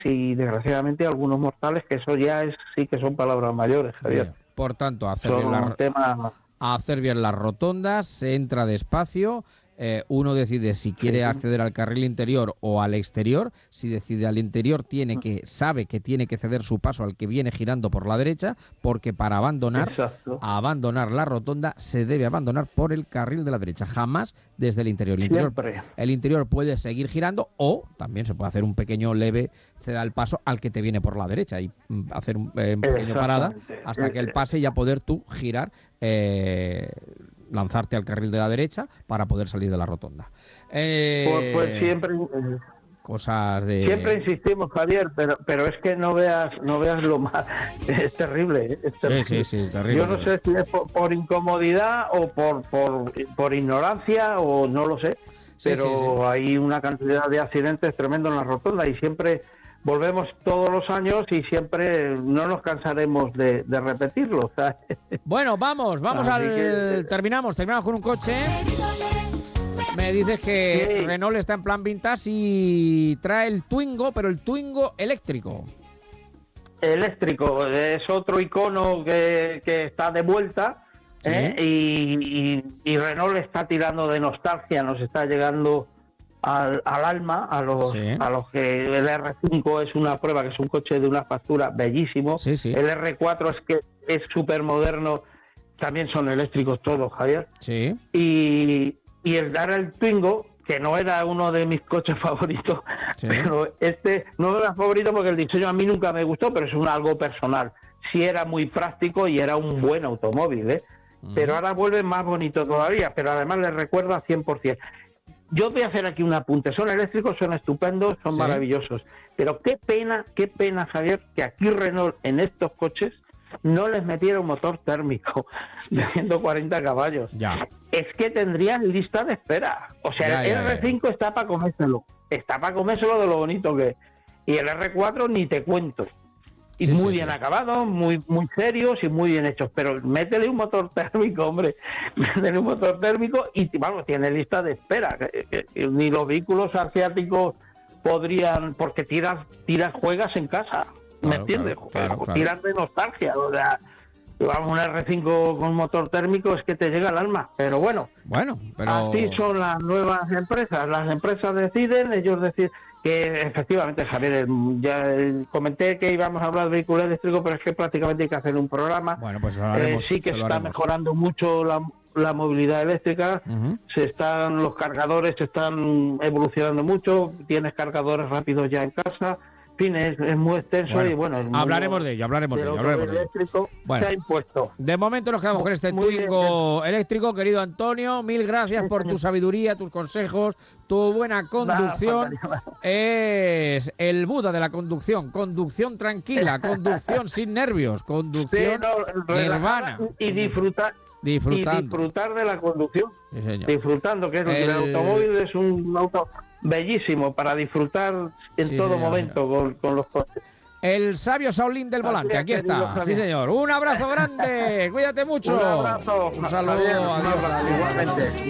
y desgraciadamente algunos mortales, que eso ya sí que son palabras mayores, Javier. Bien. Por tanto, hacer bien las rotondas, se entra despacio. Uno decide si quiere acceder al carril interior o al exterior. Si decide al interior, sabe que tiene que ceder su paso al que viene girando por la derecha, porque para abandonar la rotonda se debe abandonar por el carril de la derecha, jamás desde el interior. El interior puede seguir girando, o también se puede hacer un pequeño leve ceda el paso al que te viene por la derecha y hacer un pequeño parada hasta que él pase y ya poder tú girar, lanzarte al carril de la derecha para poder salir de la rotonda. Pues siempre cosas de... Siempre insistimos, Javier, pero es que no veas lo más... Es terrible, es terrible. Sí, terrible. Yo no sé si es por incomodidad o por ignorancia, o no lo sé, pero hay una cantidad de accidentes tremendo en la rotonda y siempre... Volvemos todos los años y siempre no nos cansaremos de repetirlo, ¿sabes? Bueno, vamos terminamos con un coche. Me dices que Renault está en plan vintage y trae el Twingo, pero el Twingo eléctrico. Eléctrico, es otro icono que está de vuelta, y Renault está tirando de nostalgia, nos está llegando al alma, a los que el R5 es una prueba, que es un coche de una factura bellísimo. El R4 es que es súper moderno, también son eléctricos todos, Javier. Y el Twingo, que no era uno de mis coches favoritos, pero este no era favorito porque el diseño a mí nunca me gustó, pero es algo personal. Sí era muy práctico y era un buen automóvil, pero ahora vuelve más bonito todavía, pero además le recuerda 100%. Yo voy a hacer aquí un apunte. Son eléctricos, son estupendos, son maravillosos. Pero qué pena, Javier, que aquí Renault en estos coches no les metiera un motor térmico de 140 caballos. Es que tendrían lista de espera. O sea, el R5 está para comérselo. Está para comérselo de lo bonito que es. Y el R4 ni te cuento. Y muy bien acabado, muy serios y muy bien hechos. Pero métele un motor térmico, hombre. Métele un motor térmico y, vamos, tiene lista de espera. Ni los vehículos asiáticos podrían, porque juegas en casa. ¿Me entiendes? Claro. Tiras de nostalgia. O sea, vamos, un R5 con motor térmico es que te llega al alma. Pero bueno, así son las nuevas empresas. Las empresas deciden, ellos deciden... Que efectivamente, Javier, ya comenté que íbamos a hablar de vehículos eléctricos, pero es que prácticamente hay que hacer un programa. Sí que está mejorando mucho la movilidad eléctrica, los cargadores se están evolucionando mucho, tienes cargadores rápidos ya en casa. En fin, es muy extenso y bueno... Hablaremos de ello. Eléctrico se ha impuesto. De momento nos quedamos con este Twingo eléctrico, querido Antonio. Mil gracias por tu sabiduría, tus consejos, tu buena conducción. Es el Buda de la conducción. Conducción tranquila, conducción sin nervios, conducción nirvana. Y disfrutar de la conducción. Disfrutando, que es el automóvil es un auto bellísimo para disfrutar en todo momento con los coches. El sabio Saulín del volante, aquí está. Sí, señor. Un abrazo grande, cuídate mucho. Un abrazo. Un saludo. Adiós. Igualmente.